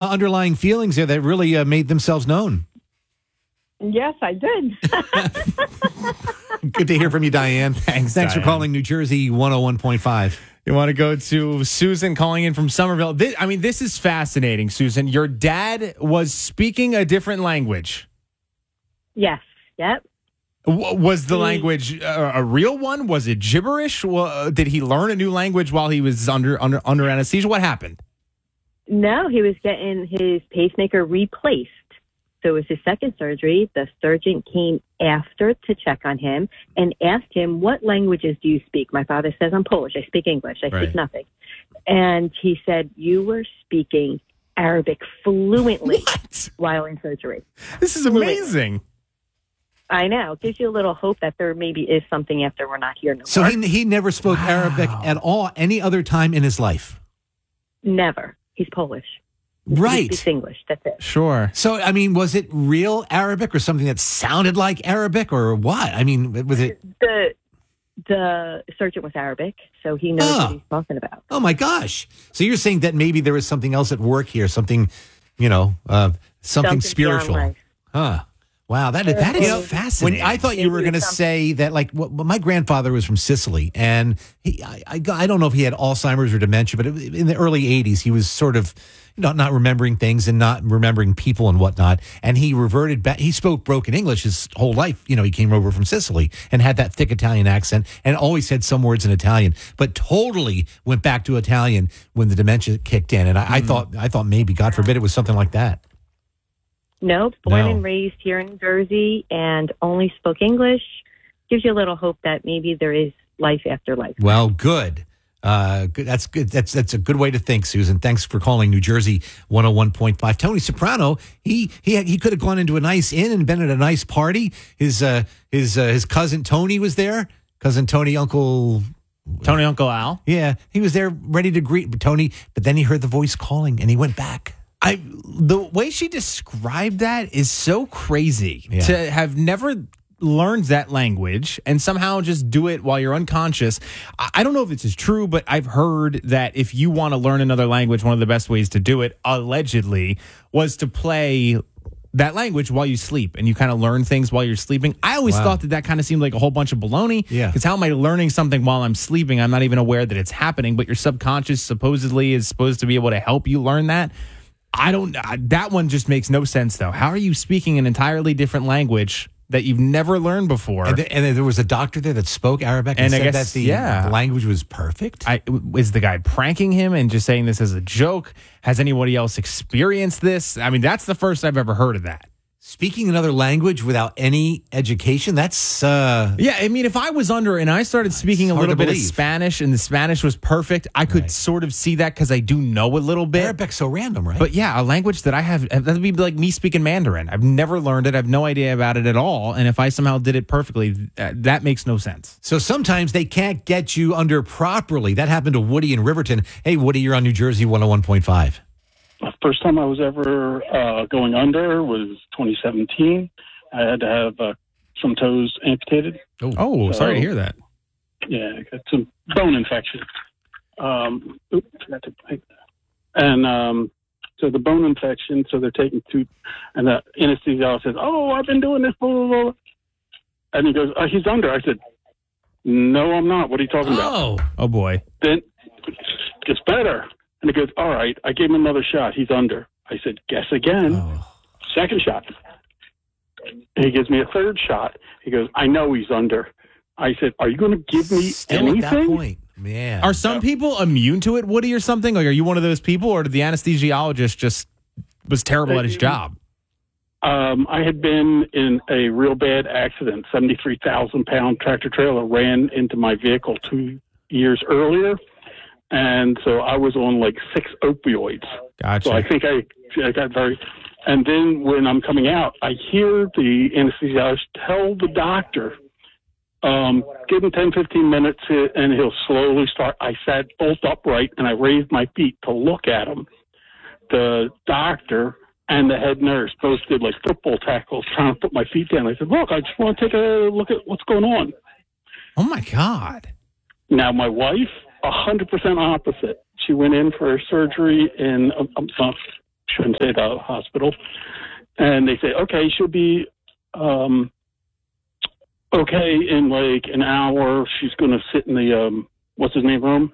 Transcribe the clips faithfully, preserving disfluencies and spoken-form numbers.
underlying feelings there that really uh, made themselves known. Yes, I did. Good to hear from you, Diane. Thanks, Thanks Diane. for calling New Jersey one oh one point five. You want to go to Susan calling in from Somerville. This, I mean, this is fascinating, Susan. Your dad was speaking a different language. Yes. Yep. W- was the He- language uh, a real one? Was it gibberish? Well, did he learn a new language while he was under under under anesthesia? What happened? No, he was getting his pacemaker replaced. So it was his second surgery. The surgeon came after to check on him and asked him, what languages do you speak? My father says, I'm Polish. I speak English. I Right. speak nothing. And he said, you were speaking Arabic fluently What? while in surgery. This is amazing. I know. Gives you a little hope that there maybe is something after we're not here no So more. he, he never spoke Wow. Arabic at all any other time in his life. Never. He's Polish. He Right. speaks English. That's it. Sure. So, I mean, was it real Arabic or something that sounded like Arabic or what? I mean, was it? The the surgeon was Arabic, so he knows Oh. what he's talking about. Oh, my gosh. So you're saying that maybe there was something else at work here, something, you know, uh, something, Something spiritual. beyond life. Huh. Wow, that is, that is You know, fascinating. When I thought you were Maybe going to something- say that, like, well, my grandfather was from Sicily, and he, I, I, I don't know if he had Alzheimer's or dementia, but it, in the early eighties, he was sort of not not remembering things and not remembering people and whatnot. And he reverted back. He spoke broken English his whole life. You know, he came over from Sicily and had that thick Italian accent and always said some words in Italian, but totally went back to Italian when the dementia kicked in. And I, I thought, I thought maybe, God forbid, it was something like that. No, born No. and raised here in New Jersey and only spoke English. Gives you a little hope that maybe there is life after life. Well, good. Uh, good. That's good. That's that's a good way to think, Susan. Thanks for calling New Jersey one oh one point five. Tony Soprano, he he had, he could have gone into a nice inn and been at a nice party. His uh his uh, his cousin Tony was there. Cousin Tony, Uncle Tony, Uncle Al. yeah, he was there ready to greet Tony. But then he heard the voice calling and he went back. I the way she described that is so crazy. Yeah. To have never learned that language and somehow just do it while you're unconscious. I, I don't know if this is true, but I've heard that if you want to learn another language, one of the best ways to do it, allegedly, was to play that language while you sleep, and you kind of learn things while you're sleeping. I always Wow. thought that that kind of seemed like a whole bunch of baloney. Yeah. Because how am I learning something while I'm sleeping? I'm not even aware that it's happening, but your subconscious supposedly is supposed to be able to help you learn that. I don't, uh, that one just makes no sense, though. How are you speaking an entirely different language that you've never learned before? And, th- and then there was a doctor there that spoke Arabic and, And I said guess- that the yeah. language was perfect. I, is the guy pranking him and just saying this as a joke? Has anybody else experienced this? I mean, that's the first I've ever heard of that. Speaking another language without any education, that's uh Yeah, I mean, if I was under and I started speaking a hard little to bit of believe. Spanish and the Spanish was perfect, I could Right. sort of see that because I do know a little bit. Arabic's so random, right? But yeah, a language that I have, that would be like me speaking Mandarin. I've never learned it. I have no idea about it at all. And if I somehow did it perfectly, that, that makes no sense. So sometimes they can't get you under properly. That happened to Woody in Riverton. Hey, Woody, you're on New Jersey one oh one point five. The first time I was ever uh, going under was twenty seventeen. I had to have uh, some toes amputated. Oh, sorry to hear that. Yeah, I got some bone infection. Um, oops, forgot to take that. And um, so the bone infection, so they're taking two, and the anesthesiologist says, "Oh, I've been doing this, blah, blah, blah." And he goes, oh, "He's under." I said, "No, I'm not. What are you talking about?" Oh, Oh, boy. Then it gets better. And he goes, "All right, I gave him another shot. He's under." I said, "Guess again." oh. Second shot. He gives me a third shot. He goes, "I know he's under." I said, "Are you going to give me Still anything?" at that point, man. Are some people immune to it, Woody, or something? Like, are you one of those people, or did the anesthesiologist just was terrible at his job? Um, I had been in a real bad accident. seventy-three thousand pound tractor trailer ran into my vehicle two years earlier. And so I was on like six opioids. Gotcha. So I think I, I got very, and then when I'm coming out, I hear the anesthesiologist tell the doctor, um, give him ten, fifteen minutes uh, and he'll slowly start. I sat bolt upright and I raised my feet to look at him. The doctor and the head nurse both did like football tackles trying to put my feet down. I said, "Look, I just want to take a look at what's going on." Oh, my God. Now, my wife, one hundred percent opposite. She went in for surgery in um, um, shouldn't say the hospital. And they say, okay, she'll be um, okay in like an hour. She's going to sit in the, um, what's his name, room.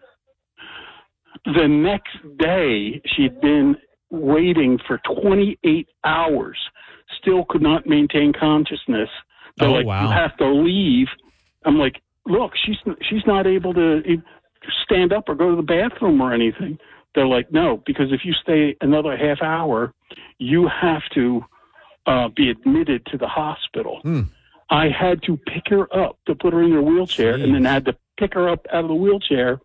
The next day, she'd been waiting for twenty-eight hours, still could not maintain consciousness. They're Oh, like, wow. you have to leave. I'm like, look, she's she's not able to stand up or go to the bathroom or anything. They're like, no, because if you stay another half hour, you have to uh, be admitted to the hospital. Hmm. I had to pick her up to put her in her wheelchair, Jeez. and then had to pick her up out of the wheelchair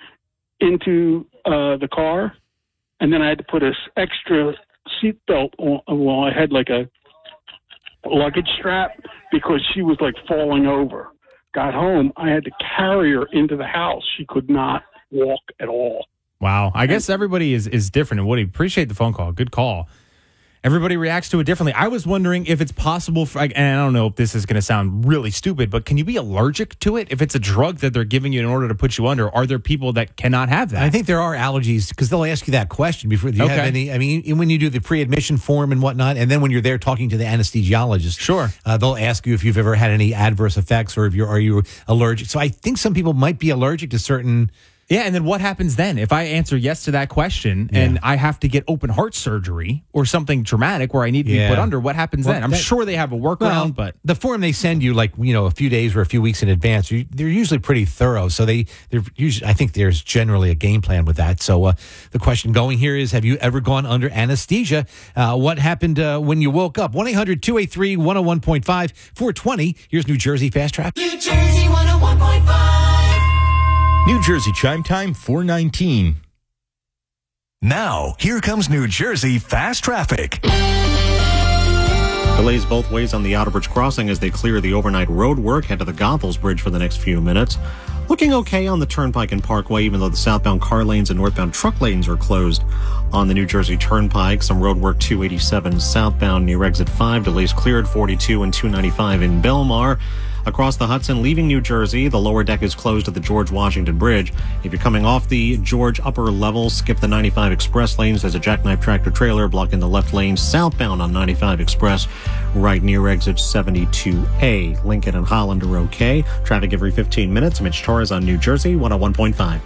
into uh, the car, and then I had to put a s- extra seatbelt on. Well, I had like a luggage strap because she was like falling over. Got home, I had to carry her into the house. She could not walk at all. Wow. I guess everybody is, is different. And Woody, appreciate the phone call. Good call. Everybody reacts to it differently. I was wondering if it's possible for, and I don't know if this is going to sound really stupid, but can you be allergic to it? If it's a drug that they're giving you in order to put you under, are there people that cannot have that? I think there are allergies because they'll ask you that question before. Do you have Okay. any? I mean, when you do the pre-admission form and whatnot, and then when you're there talking to the anesthesiologist, Sure. uh, they'll ask you if you've ever had any adverse effects or if you're are you allergic. So I think some people might be allergic to certain. Yeah, and then what happens then? If I answer yes to that question and I have to get open heart surgery or something dramatic where I need to Yeah. be put under, what happens Well, then? I'm that- sure they have a workaround, Well, but the form they send you, like you know, a few days or a few weeks in advance, you- they're usually pretty thorough. So they, they're usually, I think there's generally a game plan with that. So uh, the question going here is, have you ever gone under anesthesia? Uh, what happened uh, when you woke up? one eight hundred two eight three one oh one point five four twenty. Here's New Jersey Fast Track. New Jersey one oh one point five. New Jersey chime time four nineteen. Now, here comes New Jersey Fast Traffic. Delays both ways on the Outerbridge crossing as they clear the overnight road work. Head to the Goethals Bridge for the next few minutes. Looking okay on the Turnpike and Parkway, even though the southbound car lanes and northbound truck lanes are closed on the New Jersey Turnpike. Some road work two eighty-seven southbound near exit five. Delays cleared forty-two and two ninety-five in Belmar. Across the Hudson, leaving New Jersey, the lower deck is closed at the George Washington Bridge. If you're coming off the George upper level, skip the ninety-five Express lanes. There's a jackknife tractor trailer blocking the left lane southbound on ninety-five Express, right near exit seventy-two A. Lincoln and Holland are okay. Traffic every fifteen minutes. Mitch Torres on New Jersey, one oh one point five.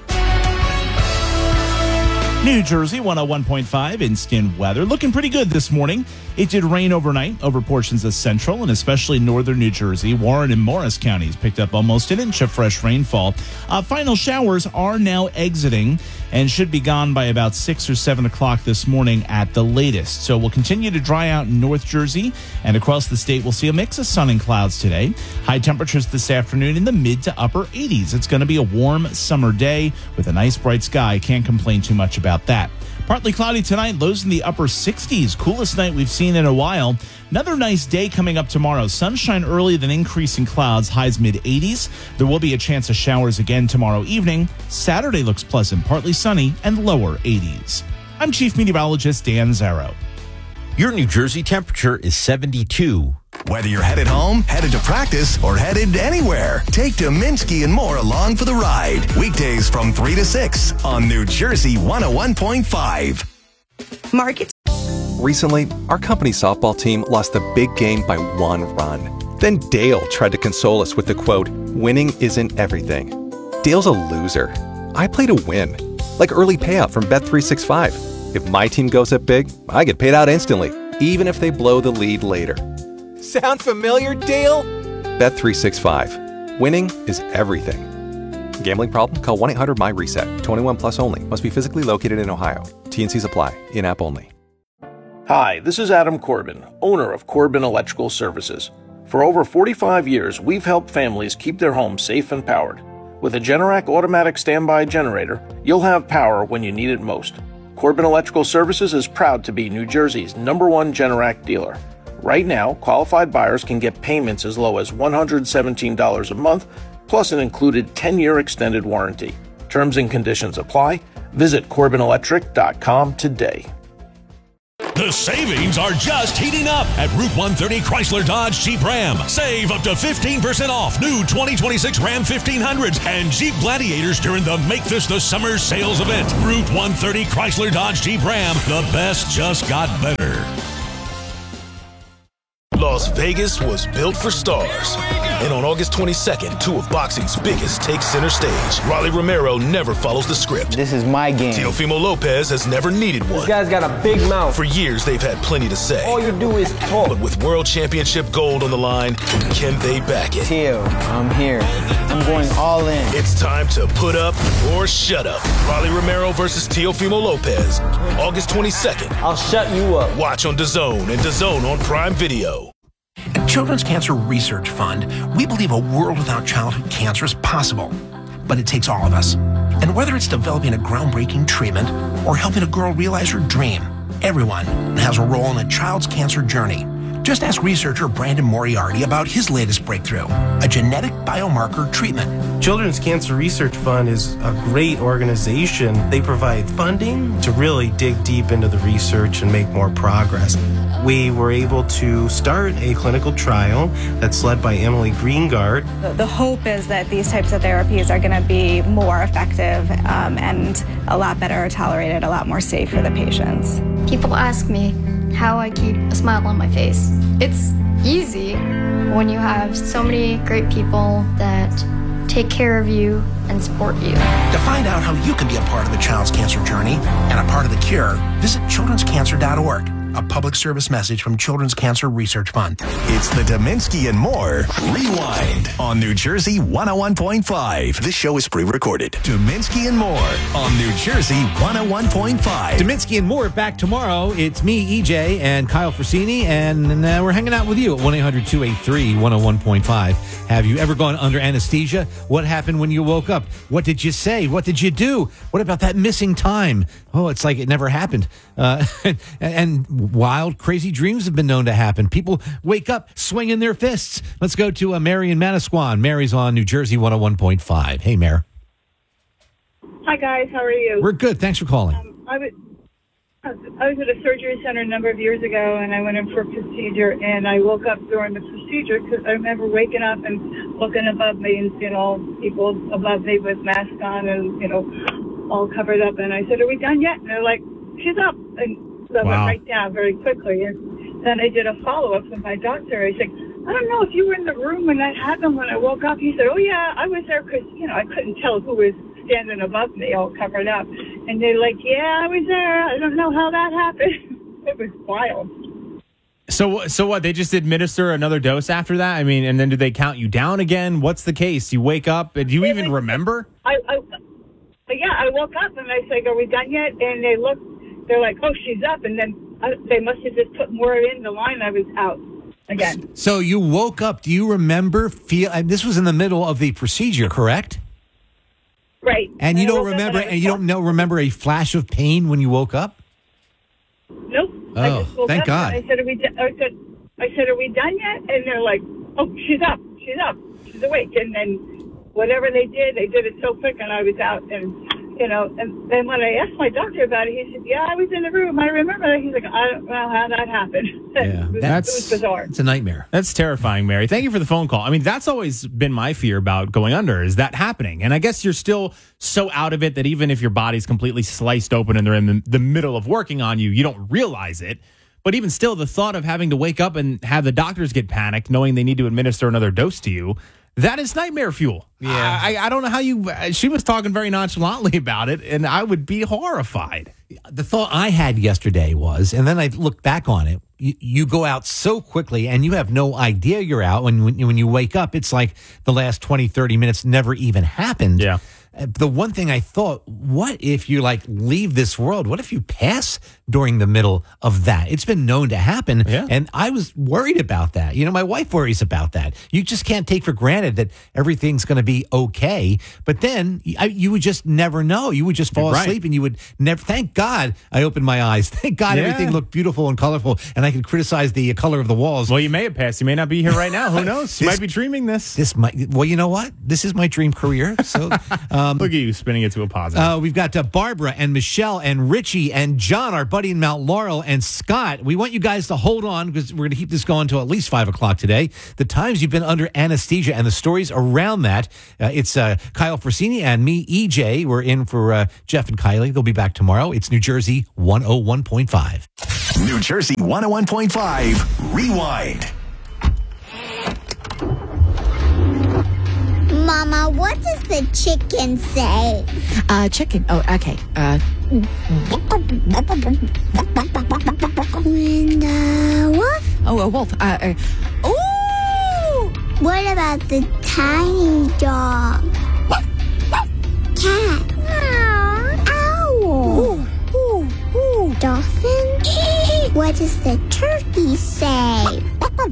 New Jersey one oh one point five instant weather. Looking pretty good this morning. It did rain overnight over portions of central and especially northern New Jersey. Warren and Morris counties picked up almost an inch of fresh rainfall. Uh, final showers are now exiting and should be gone by about six or seven o'clock this morning at the latest. So we'll continue to dry out in North Jersey and across the state. We'll see a mix of sun and clouds today. High temperatures this afternoon in the mid to upper eighties. It's going to be a warm summer day with a nice bright sky. Can't complain too much about that. Partly cloudy tonight, lows in the upper sixties. Coolest night we've seen in a while. Another nice day coming up tomorrow. Sunshine early, then increasing clouds, highs mid eighties. There will be a chance of showers again tomorrow evening. Saturday looks pleasant, partly sunny, and lower eighties. I'm Chief Meteorologist Dan Zarrow. Your New Jersey temperature is seventy-two. Whether you're headed home, headed to practice, or headed anywhere, take Dominski and more along for the ride. Weekdays from three to six on New Jersey one oh one point five. Markets. Recently, our company softball team lost a big game by one run. Then Dale tried to console us with the quote, "Winning isn't everything." Dale's a loser. I play to win. Like early payout from Bet three sixty-five. If my team goes up big, I get paid out instantly, even if they blow the lead later. Sound familiar, Dale? Bet three sixty-five. Winning is everything. Gambling problem? Call one eight hundred M Y reset. twenty-one plus only. Must be physically located in Ohio. T N Cs apply. In-app only. Hi, this is Adam Corbin, owner of Corbin Electrical Services. For over forty-five years, we've helped families keep their homes safe and powered. With a Generac automatic standby generator, you'll have power when you need it most. Corbin Electrical Services is proud to be New Jersey's number one Generac dealer. Right now, qualified buyers can get payments as low as one hundred seventeen dollars a month, plus an included ten-year extended warranty. Terms and conditions apply. Visit Corbin Electric dot com today. The savings are just heating up at Route one thirty Chrysler Dodge Jeep Ram. Save up to fifteen percent off new twenty twenty-six Ram fifteen hundreds and Jeep Gladiators during the Make This the Summer sales event. Route one thirty Chrysler Dodge Jeep Ram. The best just got better. Las Vegas was built for stars. And on August twenty-second, two of boxing's biggest take center stage. Rolly Romero never follows the script. This is my game. Teofimo Lopez has never needed one. This guy's got a big mouth. For years, they've had plenty to say. All you do is talk. But with World Championship gold on the line, can they back it? Teo, I'm here. I'm going all in. It's time to put up or shut up. Rolly Romero versus Teofimo Lopez. August twenty-second. I'll shut you up. Watch on DAZN and DAZN on Prime Video. At Children's Cancer Research Fund, we believe a world without childhood cancer is possible, but it takes all of us. And whether it's developing a groundbreaking treatment or helping a girl realize her dream, everyone has a role in a child's cancer journey. Just ask researcher Brandon Moriarty about his latest breakthrough, a genetic biomarker treatment. Children's Cancer Research Fund is a great organization. They provide funding to really dig deep into the research and make more progress. We were able to start a clinical trial that's led by Emily Greengard. The, the hope is that these types of therapies are going to be more effective um, and a lot better tolerated, a lot more safe for the patients. People ask me how I keep a smile on my face. It's easy when you have so many great people that take care of you and support you. To find out how you can be a part of the child's cancer journey and a part of the cure, visit children's cancer dot org. A public service message from Children's Cancer Research Fund. It's the Dominski and More Rewind on New Jersey one oh one point five. This show is pre-recorded. Dominski and More on New Jersey one oh one point five. Dominski and More back tomorrow. It's me, E J, and Kyle Frassini, and uh, we're hanging out with you at one eight hundred two eight three one oh one point five. Have you ever gone under anesthesia? What happened when you woke up? What did you say? What did you do? What about that missing time? Oh, it's like it never happened. Uh, and, and wild, crazy dreams have been known to happen. People wake up swinging their fists. Let's go to uh, Mary in Manasquan. Mary's on New Jersey one oh one point five. Hey, Mary. Hi, guys. How are you? We're good. Thanks for calling. Um, I was I was at a surgery center a number of years ago, and I went in for a procedure, and I woke up during the procedure because I remember waking up and looking above me and seeing all people above me with masks on and, you know, all covered up. And I said, "Are we done yet?" And they're like, "She's up." And so I Wow. went right down very quickly. And then I did a follow-up with my doctor. I said, "I don't know if you were in the room when that happened when I woke up." He said, "Oh, yeah, I was there because, you know, I couldn't tell who was standing above me all covered up." And they're like, "Yeah, I was there. I don't know how that happened." It was wild. So, so what? They just administer another dose after that? I mean, and then do they count you down again? What's the case? You wake up, and do you even remember? I, I, yeah, I woke up and I said, "Are we done yet?" And they look, they're like, "Oh, she's up." And then I, they must have just put more in the line. I was out again. So you woke up. Do you remember feel? And this was in the middle of the procedure, correct? Right. And you I don't woke up remember, and I and you don't know remember a flash of pain when you woke up? Nope. I Oh, just woke thank up God. And I said, "Are we? do- I said, I said, "Are we done yet?" And they're like, "Oh, she's up. She's up. She's awake." And then whatever they did, they did it so quick, and I was out. And you know, and then when I asked my doctor about it, he said, "Yeah, I was in the room. I remember that." He's like, "I don't know how that happened." Yeah, it, was, that's- it was bizarre. It's a nightmare. That's terrifying, Mary. Thank you for the phone call. I mean, that's always been my fear about going under, is that happening? And I guess you're still so out of it that even if your body's completely sliced open and they're in the, the middle of working on you, you don't realize it. But even still, the thought of having to wake up and have the doctors get panicked knowing they need to administer another dose to you, that is nightmare fuel. Yeah. I, I don't know how you... She was talking very nonchalantly about it, and I would be horrified. The thought I had yesterday was, and then I looked back on it, you, you go out so quickly and you have no idea you're out. When, when, when you wake up, it's like the last twenty, thirty minutes never even happened. Yeah. The one thing I thought, what if you like leave this world? What if you pass during the middle of that? It's been known to happen. Yeah. And I was worried about that. You know, my wife worries about that. You just can't take for granted that everything's going to be okay. But then I, you would just never know. You would just fall Right. asleep and you would never, thank God I opened my eyes. Thank God Yeah. everything looked beautiful and colorful and I could criticize the color of the walls. Well, you may have passed. You may not be here right now. Who knows? You This- might be dreaming this. This might, well, you know what? This is my dream career. So, um, Look at you spinning it to a positive. Uh, we've got uh, Barbara and Michelle and Richie and John, our buddy everybody in Mount Laurel. And Scott, we want you guys to hold on because we're going to keep this going until at least five o'clock today. The times you've been under anesthesia and the stories around that. Uh, it's uh, Kyle Forsini and me, E J. We're in for uh, Jeff and Kylie. They'll be back tomorrow. It's New Jersey one oh one point five. New Jersey one oh one point five. Rewind. Mama, what does the chicken say? Uh, chicken. Oh, okay. Uh. When the wolf? Oh, a wolf. Uh. uh ooh! What about the tiny dog? Cat? Owl? Ooh, ooh, ooh. Dolphin? What does the turkey say?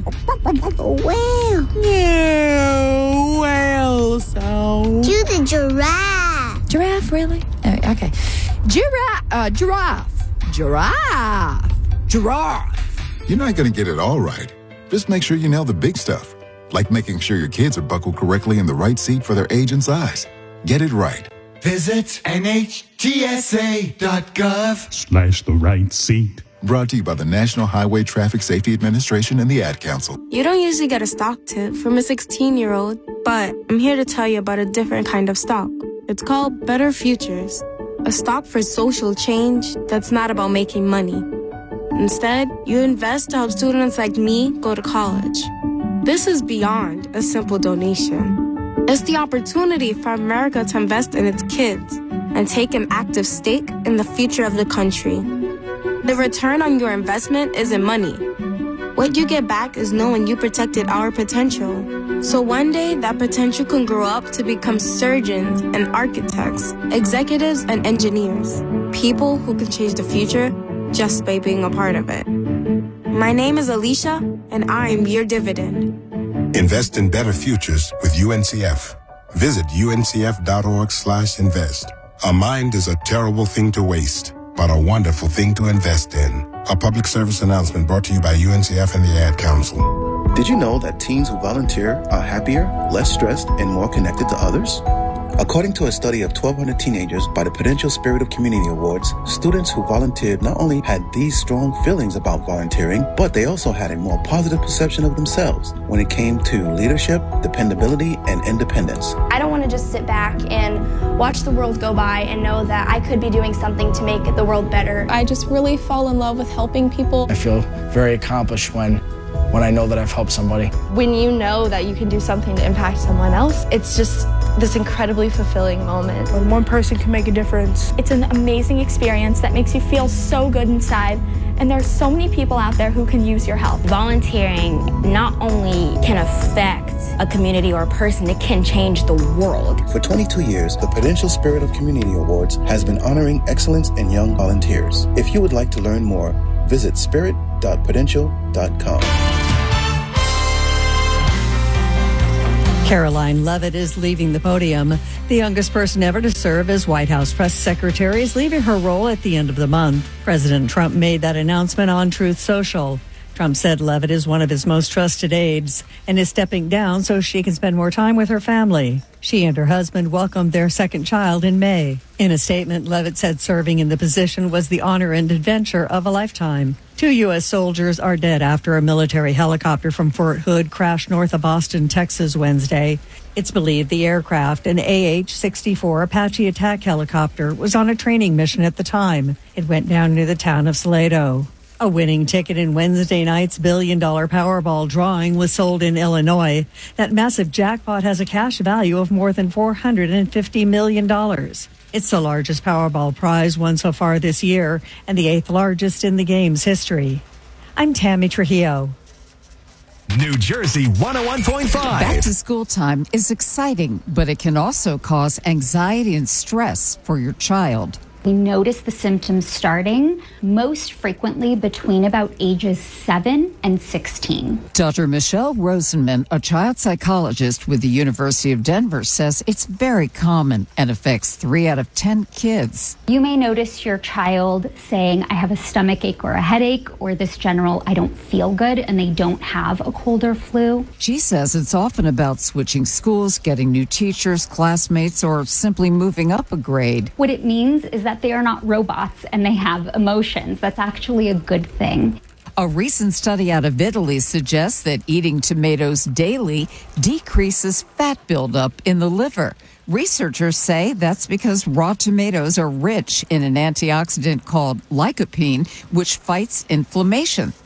Whale? No, whale sound. Do the giraffe. Giraffe, really? Uh, okay. Giraffe. Uh, giraffe. Giraffe. Giraffe. You're not going to get it all right. Just make sure you nail the big stuff, like making sure your kids are buckled correctly in the right seat for their age and size. Get it right. Visit N H T S A dot gov Slash the right seat. Brought to you by the National Highway Traffic Safety Administration and the Ad Council. You don't usually get a stock tip from a sixteen-year-old, but I'm here to tell you about a different kind of stock. It's called Better Futures, a stock for social change that's not about making money. Instead, you invest to help students like me go to college. This is beyond a simple donation. It's the opportunity for America to invest in its kids and take an active stake in the future of the country. The return on your investment isn't money. What you get back is knowing you protected our potential. So one day, that potential can grow up to become surgeons and architects, executives and engineers, people who can change the future just by being a part of it. My name is Alicia, and I'm your dividend. Invest in better futures with U N C F. Visit U N C F dot org slash invest. A mind is a terrible thing to waste, but a wonderful thing to invest in. A public service announcement brought to you by U N C F and the Ad Council. Did you know that teens who volunteer are happier, less stressed, and more connected to others? According to a study of twelve hundred teenagers by the Prudential Spirit of Community Awards, students who volunteered not only had these strong feelings about volunteering, but they also had a more positive perception of themselves when it came to leadership, dependability, and independence. I don't want to just sit back and watch the world go by and know that I could be doing something to make the world better. I just really fall in love with helping people. I feel very accomplished when when I know that I've helped somebody. When you know that you can do something to impact someone else, it's just this incredibly fulfilling moment. When one person can make a difference. It's an amazing experience that makes you feel so good inside. And there's so many people out there who can use your help. Volunteering not only can affect a community or a person, it can change the world. For twenty-two years, the Prudential Spirit of Community Awards has been honoring excellence in young volunteers. If you would like to learn more, visit spirit dot prudential dot com. Caroline Leavitt is leaving the podium. The youngest person ever to serve as White House press secretary is leaving her role at the end of the month. President Trump made that announcement on Truth Social. Trump said Leavitt is one of his most trusted aides and is stepping down so she can spend more time with her family. She and her husband welcomed their second child in May. In a statement, Leavitt said serving in the position was the honor and adventure of a lifetime. Two U S soldiers are dead after a military helicopter from Fort Hood crashed north of Austin, Texas, Wednesday. It's believed the aircraft, an A H sixty-four Apache attack helicopter, was on a training mission at the time. It went down near the town of Salado. A winning ticket in Wednesday night's billion-dollar Powerball drawing was sold in Illinois. That massive jackpot has a cash value of more than four hundred fifty million dollars. It's the largest Powerball prize won so far this year and the eighth largest in the game's history. I'm Tammy Trujillo. New Jersey one oh one point five. Back to school time is exciting, but it can also cause anxiety and stress for your child. We notice the symptoms starting most frequently between about ages seven and sixteen. Doctor Michelle Rosenman, a child psychologist with the University of Denver, says it's very common and affects three out of ten kids. You may notice your child saying, I have a stomach ache or a headache, or this general, I don't feel good, and they don't have a cold or flu. She says it's often about switching schools, getting new teachers, classmates, or simply moving up a grade. What it means is that that they are not robots and they have emotions. That's actually a good thing. A recent study out of Italy suggests that eating tomatoes daily decreases fat buildup in the liver. Researchers say that's because raw tomatoes are rich in an antioxidant called lycopene, which fights inflammation.